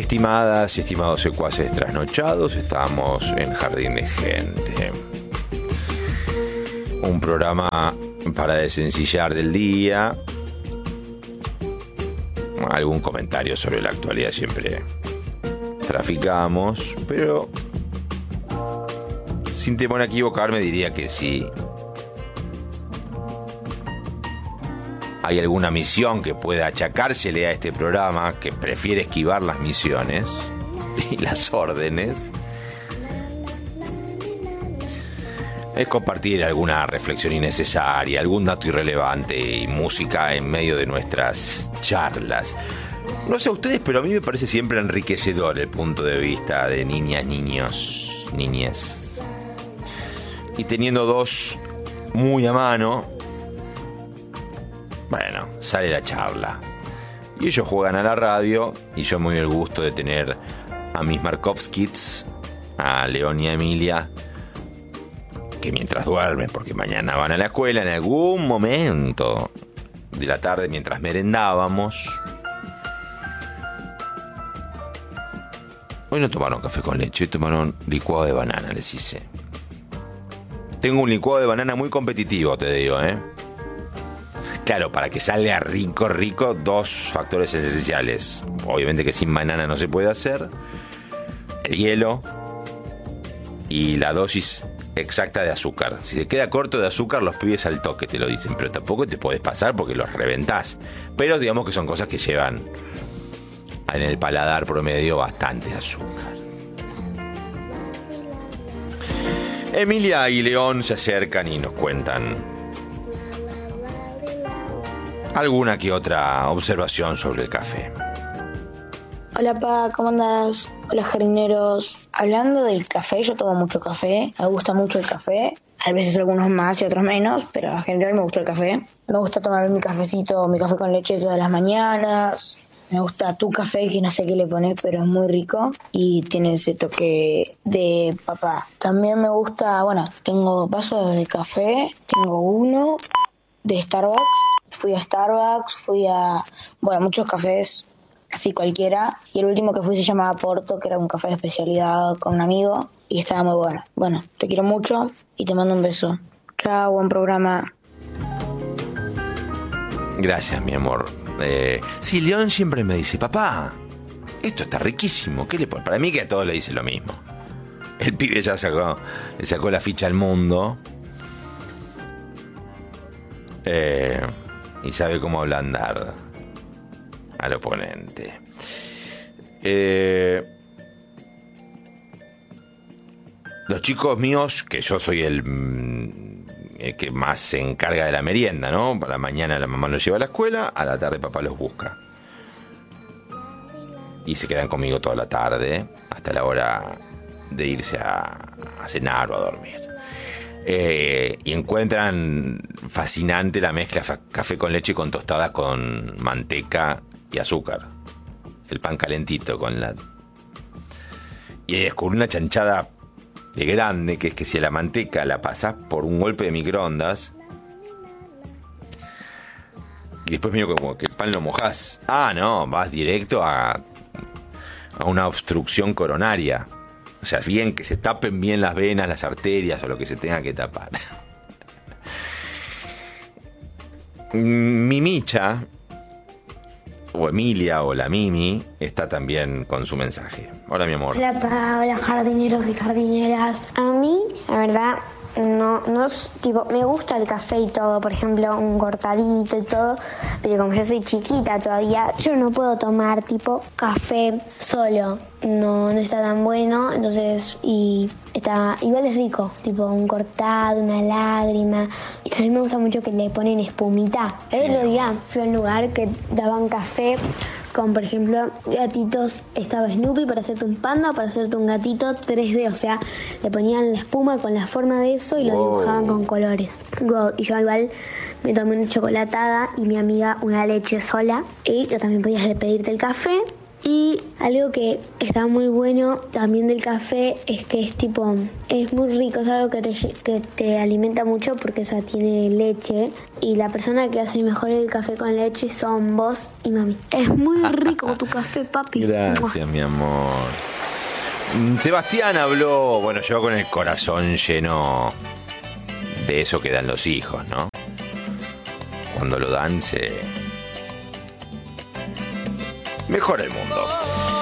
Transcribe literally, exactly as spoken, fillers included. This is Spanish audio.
Estimadas y estimados secuaces trasnochados, estamos en Jardín de Gente. Un programa para desencillar del día. Algún comentario sobre la actualidad siempre traficamos, pero sin temor a equivocarme diría que sí. Hay alguna misión que pueda achacársele a este programa, que prefiere esquivar las misiones y las órdenes, es compartir alguna reflexión innecesaria, algún dato irrelevante y música en medio de nuestras charlas. No sé a ustedes, pero a mí me parece siempre enriquecedor el punto de vista de niñas, niños, niñas. Y teniendo dos muy a mano, bueno, sale la charla. Y ellos juegan a la radio y yo me doy el gusto de tener a mis Markovskis, a León y a Emilia, que mientras duermen, porque mañana van a la escuela, en algún momento de la tarde, mientras merendábamos. Hoy no tomaron café con leche, hoy tomaron licuado de banana, les hice. Tengo un licuado de banana muy competitivo, te digo, ¿eh? Claro, para que salga rico, rico, dos factores esenciales. Obviamente que sin banana no se puede hacer. El hielo y la dosis exacta de azúcar. Si se queda corto de azúcar, los pibes al toque te lo dicen, pero tampoco te puedes pasar porque los reventás. Pero digamos que son cosas que llevan en el paladar promedio bastante azúcar. Emilia y León se acercan y nos cuentan alguna que otra observación sobre el café. Hola, Pa, ¿cómo andás? Hola, jardineros. Hablando del café, yo tomo mucho café. Me gusta mucho el café. A veces algunos más y otros menos, pero en general me gusta el café. Me gusta tomar mi cafecito, mi café con leche todas las mañanas. Me gusta tu café, que no sé qué le pones, pero es muy rico y tiene ese toque de papá. También me gusta, bueno, tengo vasos de café. Tengo uno de Starbucks. Fui a Starbucks, fui a, bueno, muchos cafés, así cualquiera. Y el último que fui se llamaba Porto, que era un café de especialidad con un amigo. Y estaba muy bueno. Bueno, te quiero mucho y te mando un beso. Chao, buen programa. Gracias, mi amor. Eh, sí, León siempre me dice, papá, esto está riquísimo. ¿Qué le pone? Para mí que a todos le dice lo mismo. El pibe ya sacó, le sacó la ficha al mundo. Eh... Y sabe cómo ablandar al oponente. Eh, los chicos míos, que yo soy el, el que más se encarga de la merienda, ¿no? Para la mañana la mamá los lleva a la escuela, a la tarde papá los busca. Y se quedan conmigo toda la tarde, hasta la hora de irse a, a cenar o a dormir. Eh, y encuentran fascinante la mezcla fa- café con leche con tostadas con manteca y azúcar, el pan calentito con la... Y descubrí una chanchada de grande, que es que si a la manteca la pasás por un golpe de microondas y después medio como que el pan lo mojás, ah no, vas directo a, a una obstrucción coronaria. O sea, bien que se tapen bien las venas, las arterias o lo que se tenga que tapar. Mi Micha, o Emilia, o la Mimi, está también con su mensaje. Hola, mi amor. Hola, Pa, hola, jardineros y jardineras. A mí, la verdad, no, no es, tipo, me gusta el café y todo, por ejemplo, un cortadito y todo, pero como yo soy chiquita todavía, yo no puedo tomar, tipo, café solo. No, no está tan bueno, entonces, y está, igual es rico, tipo un cortado, una lágrima, y también me gusta mucho que le ponen espumita. El otro día fui a un lugar que daban café con, por ejemplo, gatitos, estaba Snoopy para hacerte un panda, para hacerte un gatito tres D, o sea, le ponían la espuma con la forma de eso y lo Wow. dibujaban con colores. Wow. Y yo igual me tomé una chocolatada y mi amiga una leche sola, y yo también podía pedirte el café Y algo que está muy bueno también del café es que es tipo, es muy rico, es algo que te, que te alimenta mucho porque, o sea, tiene leche. Y la persona que hace mejor el café con leche son vos y mami. Es muy rico tu café, papi. Gracias, mi amor. Sebastián habló, bueno, yo con el corazón lleno de eso que dan los hijos, ¿no? Cuando lo dan se mejora el mundo.